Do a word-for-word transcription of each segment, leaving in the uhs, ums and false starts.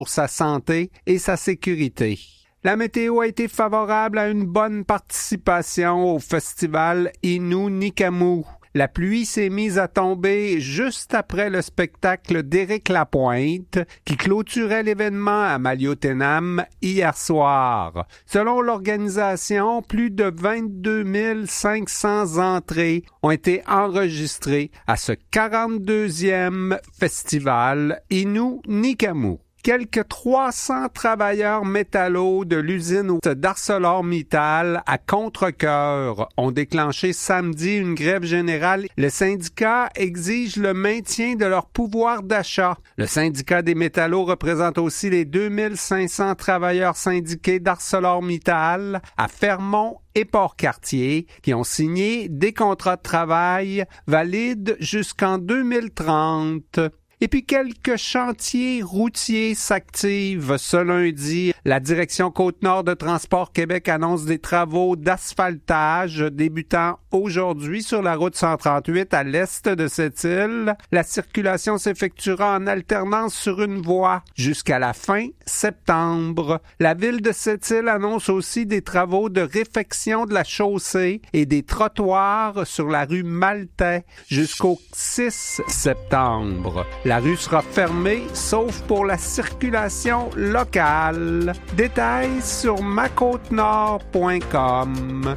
pour sa santé et sa sécurité. La météo a été favorable à une bonne participation au festival Innu-Nikamu. La pluie s'est mise à tomber juste après le spectacle d'Éric Lapointe qui clôturait l'événement à Maliotenam hier soir. Selon l'organisation, plus de vingt-deux mille cinq cents entrées ont été enregistrées à ce quarante-deuxième festival Innu-Nikamu. Quelques trois cents travailleurs métallos de l'usine d'ArcelorMittal à Contrecœur ont déclenché samedi une grève générale. Le syndicat exige le maintien de leur pouvoir d'achat. Le syndicat des métallos représente aussi les deux mille cinq cents travailleurs syndiqués d'ArcelorMittal à Fermont et Port-Cartier qui ont signé des contrats de travail valides jusqu'en deux mille trente. Et puis quelques chantiers routiers s'activent ce lundi. La direction Côte-Nord de Transport Québec annonce des travaux d'asphaltage débutant aujourd'hui sur la route cent trente-huit à l'est de cette île. La circulation s'effectuera en alternance sur une voie jusqu'à la fin septembre. La ville de cette île annonce aussi des travaux de réfection de la chaussée et des trottoirs sur la rue Maltais jusqu'au six septembre. La rue sera fermée, sauf pour la circulation locale. Détails sur ma côte nord point com.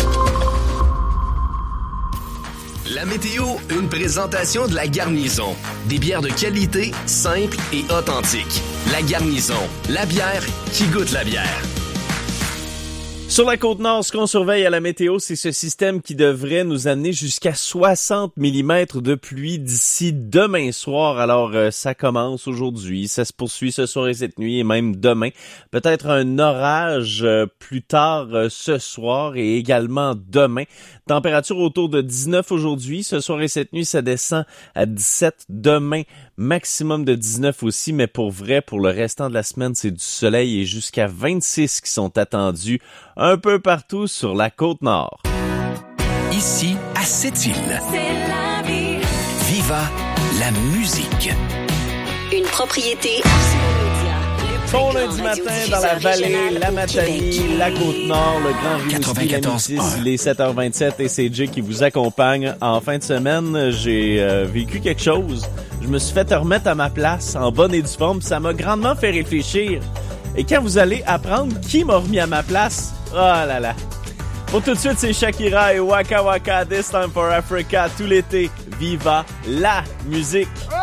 La météo, une présentation de La Garnison. Des bières de qualité, simples et authentiques. La Garnison, la bière qui goûte la bière. Sur la Côte-Nord, ce qu'on surveille à la météo, c'est ce système qui devrait nous amener jusqu'à soixante millimètres de pluie d'ici demain soir. Alors, euh, ça commence aujourd'hui, ça se poursuit ce soir et cette nuit et même demain. Peut-être un orage euh, plus tard euh, ce soir et également demain. Température autour de dix-neuf aujourd'hui. Ce soir et cette nuit, ça descend à dix-sept. Demain, maximum de dix-neuf aussi. Mais pour vrai, pour le restant de la semaine, c'est du soleil et jusqu'à vingt-six qui sont attendus un peu partout sur la Côte-Nord. Ici, à Sept-Îles. C'est la vie. Viva la musique. Une propriété Bon lundi matin dans la vallée, la Matanie, la Côte-Nord, le Grand Rimouski, la Métis, les sept heures vingt-sept et c'est Jay qui vous accompagne. En fin de semaine, j'ai euh, vécu quelque chose. Je me suis fait remettre à ma place en bonne et due forme. Ça m'a grandement fait réfléchir. Et quand vous allez apprendre qui m'a remis à ma place, oh là là. Pour tout de suite, c'est Shakira et Waka Waka, This Time for Africa, tout l'été. Viva la musique!